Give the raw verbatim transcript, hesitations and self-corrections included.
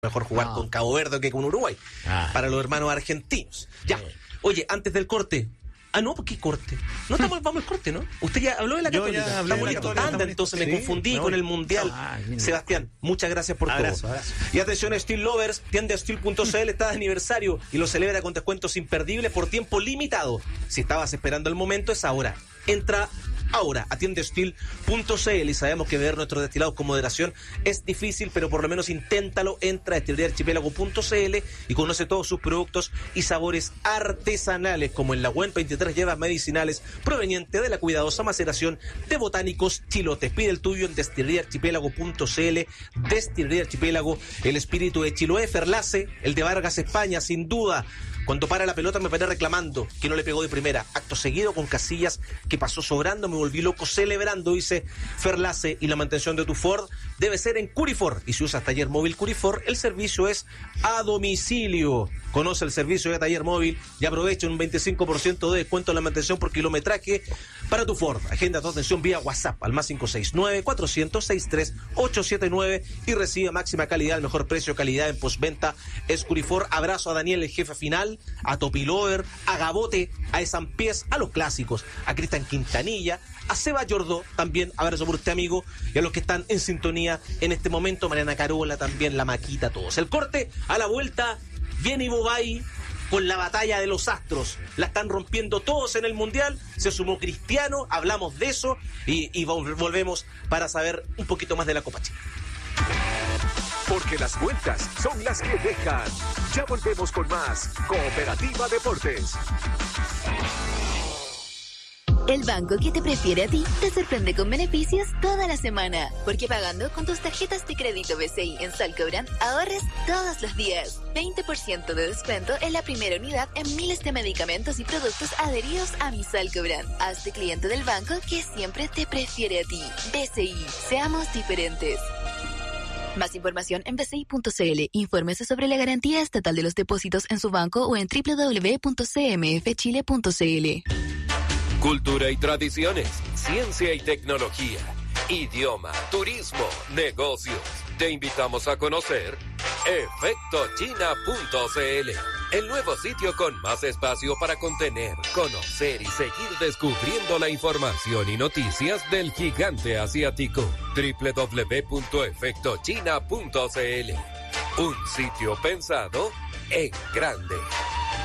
Mejor jugar no. con Cabo Verde que con Uruguay. Ah. Para los hermanos argentinos. Ya. Sí. Oye, antes del corte. Ah, no, ¿por qué corte? No estamos, vamos al corte, ¿no? Usted ya habló de la Yo Católica. ya hablé Estamos de en la la Católica, tanda, estamos entonces listos. me Sí, confundí me con voy. el Mundial. Ah, bien. Sebastián, muchas gracias por Abrazo, todo. abrazo. Y atención, Steel Lovers, tienda steel punto c l está de aniversario y lo celebra con descuentos imperdibles por tiempo limitado. Si estabas esperando el momento, es ahora. Entra ahora a tienda steel punto c l y sabemos que ver nuestros destilados con moderación es difícil, pero por lo menos inténtalo. Entra a destilería archipiélago punto c l y conoce todos sus productos y sabores artesanales, como en la U E N veintitrés hierbas medicinales provenientes de la cuidadosa maceración de botánicos chilotes. Pide el tuyo en destilería archipiélago punto c l. Destilería Archipiélago, el espíritu de Chiloé. Ferlace, el de Vargas, España, sin duda. Cuando para la pelota me paré reclamando que no le pegó de primera. Acto seguido con Casillas que pasó sobrando, me volví loco celebrando, dice Ferlace. Y la mantención de tu Ford debe ser en Curifor. Y si usas taller móvil Curifor, el servicio es a domicilio. Conoce el servicio de taller móvil y aprovecha un veinticinco por ciento de descuento en la mantención por kilometraje para tu Ford. Agenda tu atención vía WhatsApp al más cinco seis nueve, cuatrocientos, sesenta y tres, ochocientos setenta y nueve y recibe máxima calidad, el mejor precio, calidad en postventa es Curifor. Abrazo a Daniel, el jefe final, a Topilover, a Gabote, a Esampiés, a los clásicos, a Cristian Quintanilla, a Seba Yordó, también abrazo por usted, amigo, y a los que están en sintonía en este momento, Mariana Carola, también la Maquita, todos. El corte, a la vuelta, viene Ivo Bay con la batalla de los astros. La están rompiendo todos en el Mundial, se sumó Cristiano, hablamos de eso, y, y volvemos para saber un poquito más de la Copa Chile. Porque las vueltas son las que dejan. Ya volvemos con más Cooperativa Deportes. El banco que te prefiere a ti te sorprende con beneficios toda la semana. Porque pagando con tus tarjetas de crédito B C I en Salcobrand, ahorres todos los días. veinte por ciento de descuento en la primera unidad en miles de medicamentos y productos adheridos a mi Salcobrand. Hazte cliente del banco que siempre te prefiere a ti. B C I, seamos diferentes. Más información en b c i punto c l. Infórmese sobre la garantía estatal de los depósitos en su banco o en doble u doble u doble u punto c m f chile punto c l. Cultura y tradiciones, ciencia y tecnología, idioma, turismo, negocios. Te invitamos a conocer efecto china punto c l, el nuevo sitio con más espacio para contener, conocer y seguir descubriendo la información y noticias del gigante asiático. doble u doble u doble u punto efecto china punto c l, un sitio pensado en grande.